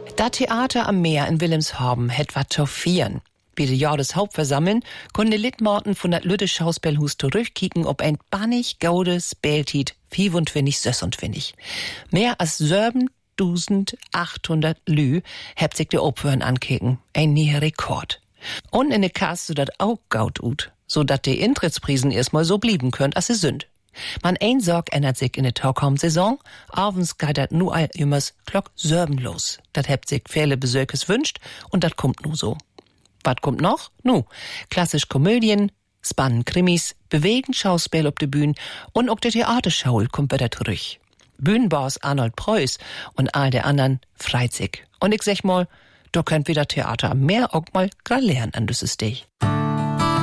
Das Theater am Meer in Wilhelmshaven het wat zu vieren. Bei der Jahreshauptversammlung konnte Lidmarten von dat Lütte Schauspielhus zurückkicken ob ein bannig gaudes Spieltit 25-26. Mehr als 7.800 Lü hebt sich der Opfern ankicken. Ein neuer Rekord. Und in der Kasse so dat auch gaut ut, so dat die Eintrittsprisen erstmal so blieben könnt, als sie sind. Man ein Sorg ändert sich in der Talkhaum-Saison. Abends geht dat nu all immers Glock 7 los. Dat hebt sich viele Besökes wünscht und dat kommt nu so. Was kommt noch? Nu, klassisch Komödien, spannend Krimis, bewegend Schauspiel auf der Bühne und auch der Theaterschau kommt wieder zurück. Bühnenboss Arnold Preuß und all der anderen freut sich. Und ich sag mal, da könnt wieder Theater am Meer auch mal lernen an dieses Stich.